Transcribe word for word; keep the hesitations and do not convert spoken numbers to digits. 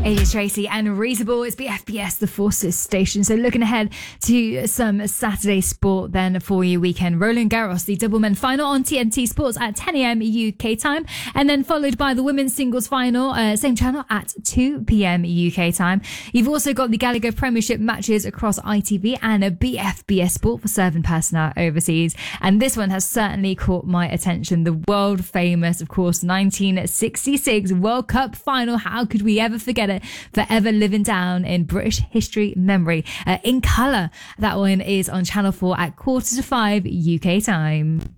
It is Tracy and Reasonable. It's B F B S, the Forces station. So looking ahead to some Saturday sport then for your weekend. Roland Garros, the double men final on T N T Sports at ten a.m. U K time, and then followed by the women's singles final, uh, same channel at two p.m. U K time. You've also got the Gallagher Premiership matches across I T V and a B F B S Sport for serving personnel overseas. And this one has certainly caught my attention. The world famous, of course, nineteen sixty-six World Cup final. How could we ever forget it? Forever living down in British history memory. Uh, in colour, that one is on Channel four at quarter to five U K time.